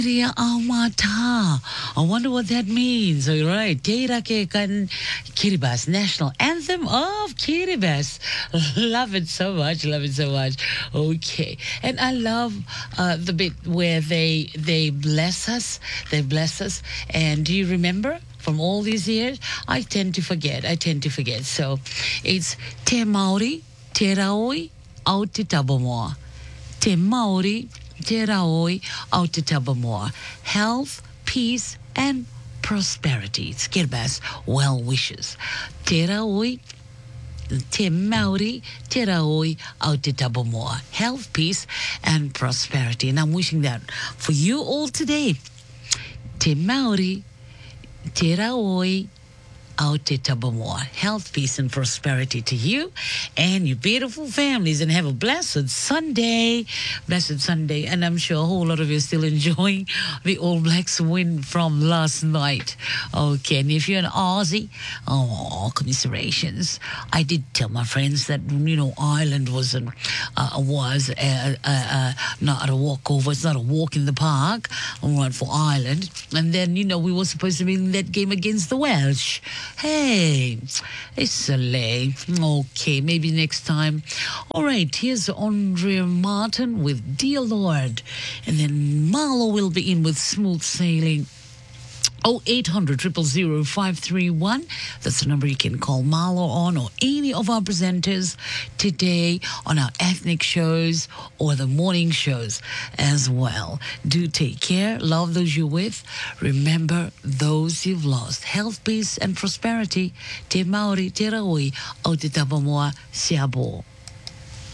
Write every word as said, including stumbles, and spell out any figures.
Ria Amata. I wonder what that means. All right. Teira ke kan Kiribati, national anthem of Kiribati. Love it so much. Love it so much. Okay. And I love uh, the bit where they they bless us. They bless us. And do you remember? From all these years, I tend to forget. I tend to forget. So it's Te Maori, Te Raoi, Au Te Tabamoa. Te Maori, Te Raoi, Au Te Tabamoa. Health, peace, and prosperity. It's Kiribati well wishes. Te Raoi, Te Maori, Te Raoi, Au Te Tabamoa. Health, peace, and prosperity. And I'm wishing that for you all today. Te Maori, Te Raoi, Au Te Tabamoa. Health, peace, and prosperity to you and your beautiful families. And have a blessed Sunday. Blessed Sunday. And I'm sure a whole lot of you are still enjoying the All Blacks win from last night. Okay, and if you're an Aussie, oh, commiserations. I did tell my friends that, you know, Ireland was, an, uh, was uh, uh, uh, not a walkover. It's not a walk in the park. All right, for Ireland. And then, you know, we were supposed to be in that game against the Welsh. Hey, it's a lay. Okay, maybe next time. All right, here's Andrea Martin with Dear Lord. And then Marlo will be in with Smooth Sailing. oh eight hundred, zero zero zero, five three one. That's the number you can call Marlo on, or any of our presenters today on our ethnic shows or the morning shows as well. Do take care. Love those you're with. Remember those you've lost. Health, peace, and prosperity. Te Maori, te Raoi, o te Tabamoa, Siabo.